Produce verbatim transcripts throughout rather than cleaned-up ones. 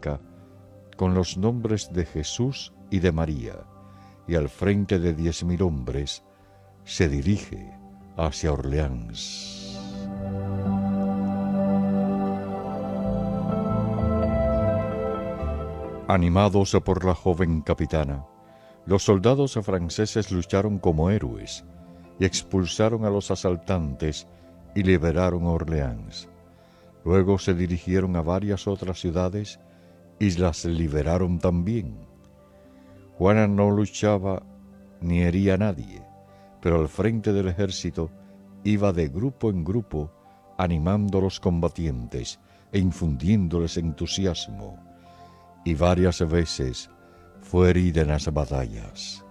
blanca con los nombres de Jesús y de María, y al frente de diez mil hombres se dirige hacia Orleans. Animados por la joven capitana, los soldados franceses lucharon como héroes y expulsaron a los asaltantes y liberaron Orleans. Luego se dirigieron a varias otras ciudades y las liberaron también. Juana no luchaba ni hería a nadie, pero al frente del ejército iba de grupo en grupo animando a los combatientes e infundiéndoles entusiasmo, y varias veces fue herida en las batallas.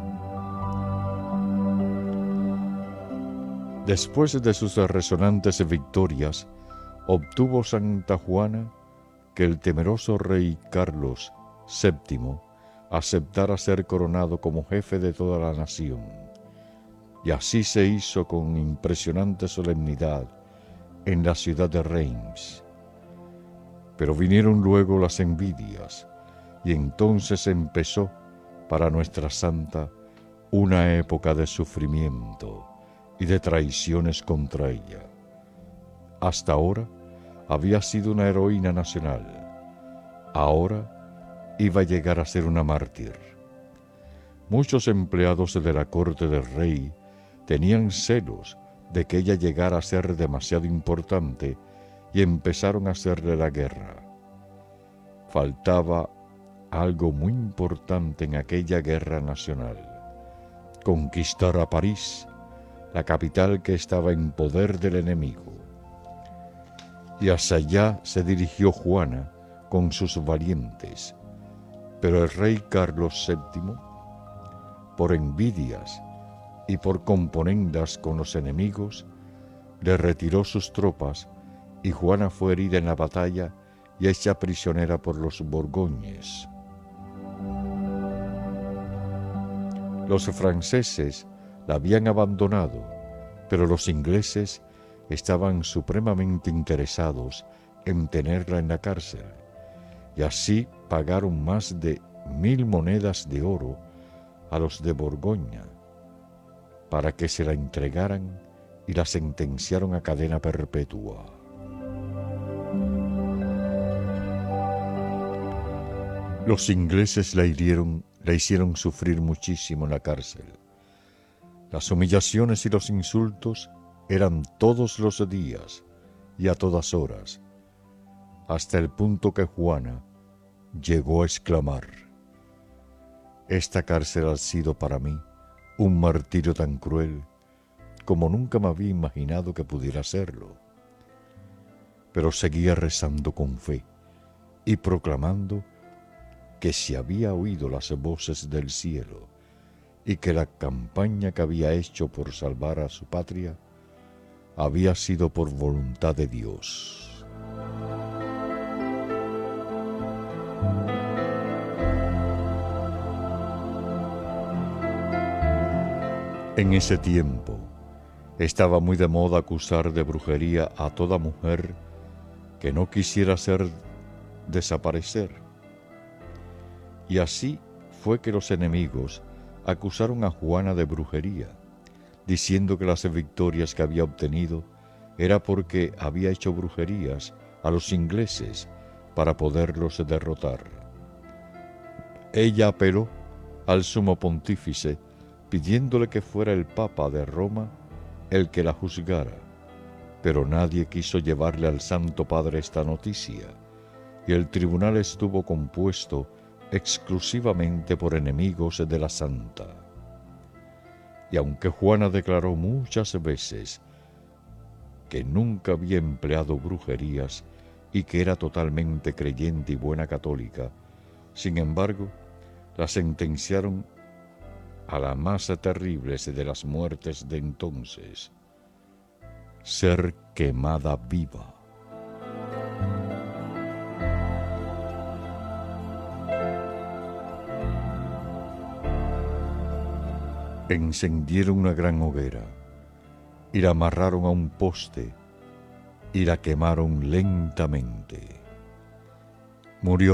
Después de sus resonantes victorias, obtuvo Santa Juana que el temeroso rey Carlos séptimo aceptara ser coronado como jefe de toda la nación, y así se hizo con impresionante solemnidad en la ciudad de Reims. Pero vinieron luego las envidias, y entonces empezó para nuestra santa una época de sufrimiento y de traiciones contra ella. Hasta ahora había sido una heroína nacional, ahora iba a llegar a ser una mártir. Muchos empleados de la corte del rey tenían celos de que ella llegara a ser demasiado importante y empezaron a hacerle la guerra. Faltaba algo muy importante en aquella guerra nacional: conquistar a París, la capital que estaba en poder del enemigo. Y hacia allá se dirigió Juana con sus valientes, pero el rey Carlos séptimo, por envidias y por componendas con los enemigos, le retiró sus tropas y Juana fue herida en la batalla y hecha prisionera por los borgoñes. Los franceses la habían abandonado, pero los ingleses estaban supremamente interesados en tenerla en la cárcel, y así pagaron más de mil monedas de oro a los de Borgoña para que se la entregaran y la sentenciaron a cadena perpetua. Los ingleses la hirieron, la hicieron sufrir muchísimo en la cárcel. Las humillaciones y los insultos eran todos los días y a todas horas, hasta el punto que Juana llegó a exclamar: «Esta cárcel ha sido para mí un martirio tan cruel como nunca me había imaginado que pudiera serlo». Pero seguía rezando con fe y proclamando que se había oído las voces del cielo y que la campaña que había hecho por salvar a su patria había sido por voluntad de Dios. En ese tiempo estaba muy de moda acusar de brujería a toda mujer que no quisiera hacer desaparecer. Y así fue que los enemigos acusaron a Juana de brujería, diciendo que las victorias que había obtenido era porque había hecho brujerías a los ingleses para poderlos derrotar. Ella apeló al sumo pontífice pidiéndole que fuera el Papa de Roma el que la juzgara, pero nadie quiso llevarle al Santo Padre esta noticia, y el tribunal estuvo compuesto exclusivamente por enemigos de la santa. Y aunque Juana declaró muchas veces que nunca había empleado brujerías y que era totalmente creyente y buena católica, sin embargo, la sentenciaron a la más terrible de las muertes de entonces: ser quemada viva. Encendieron una gran hoguera y la amarraron a un poste y la quemaron lentamente. Murió